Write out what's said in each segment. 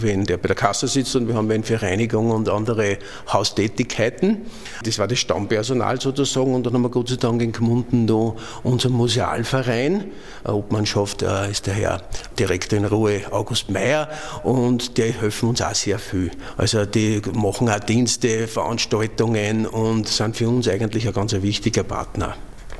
wenn der bei der Kasse sitzt und wir haben wen für Reinigung und andere Haustätigkeiten. Das war das Stammpersonal sozusagen und dann haben wir Gott sei Dank in Gmunden da unseren Musealverein. Obmannschaft ist der Herr Direktor in Ruhe August Meyer und die helfen uns auch sehr viel. Also die machen auch Dienste, Veranstaltungen und sind für uns eigentlich ein ganz wichtiger Partner.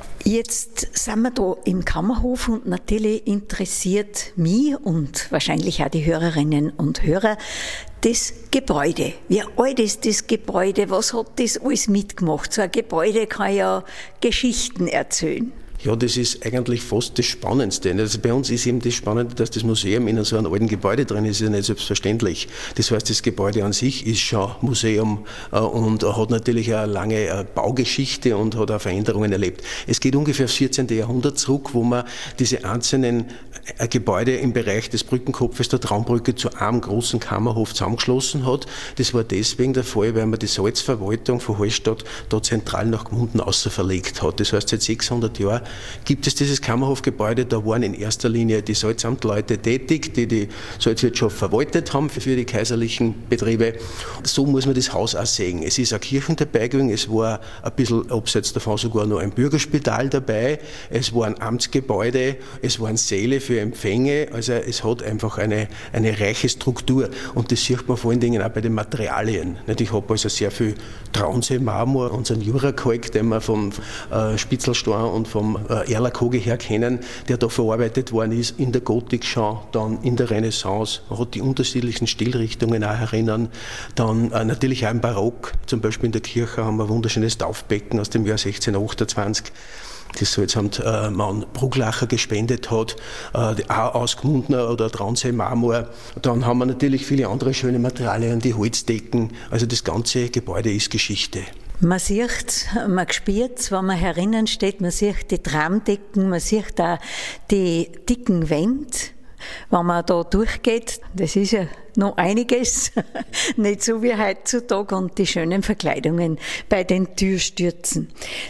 Jetzt sind wir da im Kammerhof und natürlich interessiert mich und wahrscheinlich auch die Hörerinnen und Hörer das Gebäude. Wie alt ist das Gebäude? Was hat das alles mitgemacht? So ein Gebäude kann ja Geschichten erzählen. Ja, das ist eigentlich fast das Spannendste. Also bei uns ist eben das Spannende, dass das Museum in so einem alten Gebäude drin ist, ist ja nicht selbstverständlich. Das heißt, das Gebäude an sich ist schon Museum und hat natürlich eine lange Baugeschichte und hat auch Veränderungen erlebt. Es geht ungefähr aufs 14. Jahrhundert zurück, wo man diese einzelnen Gebäude im Bereich des Brückenkopfes der Traunbrücke zu einem großen Kammerhof zusammengeschlossen hat. Das war deswegen der Fall, weil man die Salzverwaltung von Hallstatt da zentral nach Gmunden außer verlegt hat. Das heißt, seit 600 Jahren gibt es dieses Kammerhofgebäude. Da waren in erster Linie die Salzamtleute tätig, die die Salzwirtschaft verwaltet haben für die kaiserlichen Betriebe. So muss man das Haus auch sehen. Es ist eine Kirche dabei gewesen, es war ein bisschen abseits davon sogar noch ein Bürgerspital dabei, es war ein Amtsgebäude, es waren Säle für Empfänge, also es hat einfach eine reiche Struktur und das sieht man vor allen Dingen auch bei den Materialien. Ich habe also sehr viel Traunsee-Marmor, unseren Jurakalk, den wir vom Spitzelstein und vom Erlakoge her kennen, der da verarbeitet worden ist, in der Gotik schon, dann in der Renaissance, man hat die unterschiedlichsten Stilrichtungen auch erinnern, dann natürlich auch im Barock, zum Beispiel in der Kirche haben wir ein wunderschönes Taufbecken aus dem Jahr 1628, das Salzamtmann Bruglacher gespendet hat, auch aus Gmundner oder Traunsee-Marmor. Dann haben wir natürlich viele andere schöne Materialien, die Holzdecken, also das ganze Gebäude ist Geschichte. Man sieht, man spürt, wenn man herinnen steht, man sieht die Traumdecken, man sieht auch die dicken Wände. Wenn man da durchgeht, das ist ja noch einiges, nicht so wie heutzutage, und die schönen Verkleidungen bei den Türstürzen.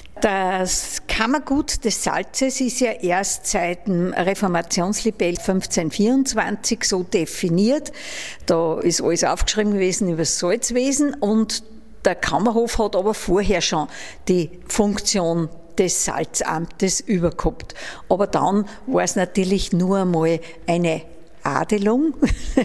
Das Kammergut des Salzes ist ja erst seit dem Reformationslibell 1524 so definiert. Da ist alles aufgeschrieben gewesen über das Salzwesen und der Kammerhof hat aber vorher schon die Funktion des Salzamtes übergehabt. Aber dann war es natürlich nur einmal eine Adelung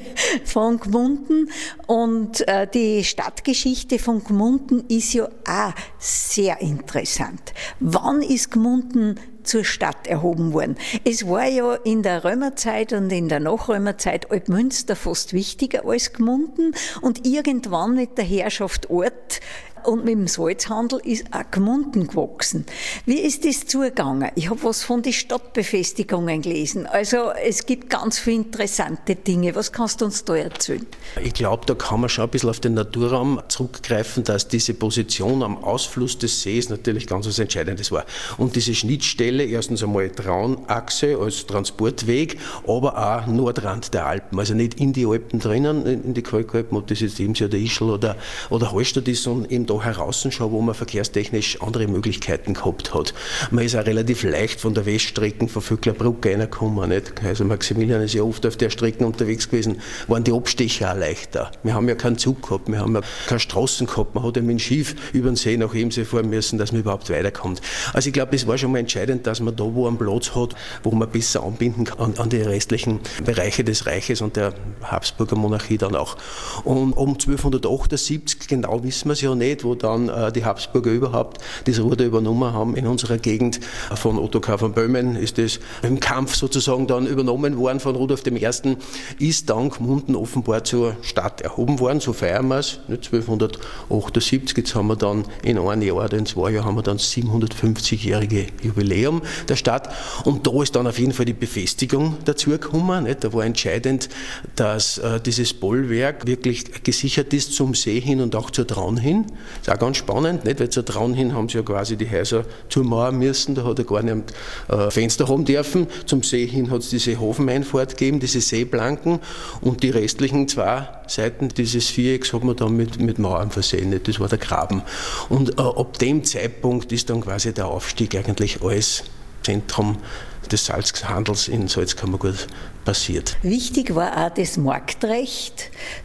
von Gmunden und die Stadtgeschichte von Gmunden ist ja auch sehr interessant. Wann ist Gmunden zur Stadt erhoben worden? Es war ja in der Römerzeit und in der Nachrömerzeit Altmünster fast wichtiger als Gmunden und irgendwann mit der Herrschaft Ort und mit dem Salzhandel ist auch Gmunden gewachsen. Wie ist das zugegangen? Ich habe was von den Stadtbefestigungen gelesen. Also es gibt ganz viele interessante Dinge. Was kannst du uns da erzählen? Ich glaube, da kann man schon ein bisschen auf den Naturraum zurückgreifen, dass diese Position am Ausfluss des Sees natürlich ganz was Entscheidendes war. Und diese Schnittstelle, erstens einmal Traunachse als Transportweg, aber auch Nordrand der Alpen. Also nicht in die Alpen drinnen, in die Kalkalpen, ob das jetzt eben der Ischl oder Hallstatt ist, sondern eben da heraus schon, wo man verkehrstechnisch andere Möglichkeiten gehabt hat. Man ist auch relativ leicht von der Weststrecke von Vöcklerbruck reingekommen. Nicht? Also Maximilian ist ja oft auf der Strecke unterwegs gewesen, waren die Abstecher auch leichter. Wir haben ja keinen Zug gehabt, wir haben ja keine Straßen gehabt, man hat ja mit dem Schiff über den See nach Ebensee fahren müssen, dass man überhaupt weiterkommt. Also ich glaube, es war schon mal entscheidend, dass man da wo einen Platz hat, wo man besser anbinden kann an die restlichen Bereiche des Reiches und der Habsburger Monarchie dann auch. Und um 1278, genau wissen wir es ja nicht, wo dann die Habsburger überhaupt das Ruder übernommen haben in unserer Gegend. Von Ottokar von Böhmen ist das im Kampf sozusagen dann übernommen worden von Rudolf I., ist dann Gmunden offenbar zur Stadt erhoben worden, so feiern wir es, 1278, jetzt haben wir dann in einem Jahr oder in 2 Jahren haben wir dann das 750-jährige Jubiläum der Stadt und da ist dann auf jeden Fall die Befestigung dazugekommen. Nicht? Da war entscheidend, dass dieses Bollwerk wirklich gesichert ist zum See hin und auch zur Traun hin. Das ist auch ganz spannend, nicht? Weil zur Traun hin haben sie ja quasi die Häuser zumauern müssen, da hat er gar nicht Fenster haben dürfen. Zum See hin hat es diese Hofeneinfahrt gegeben, diese Seeplanken und die restlichen 2 Seiten dieses Vierecks hat man dann mit Mauern versehen, nicht? Das war der Graben. Und ab dem Zeitpunkt ist dann quasi der Aufstieg eigentlich als Zentrum des Salzhandels in Salzkammergut passiert. Wichtig war auch das Marktrecht.